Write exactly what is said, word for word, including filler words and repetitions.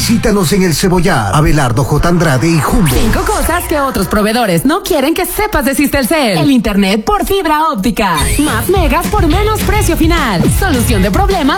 Visítanos en El Cebollar, Abelardo J. Andrade y Jumbo. Cinco cosas que otros proveedores no quieren que sepas de Sistelcel. El internet por fibra óptica. Más megas por menos precio final. Solución de problemas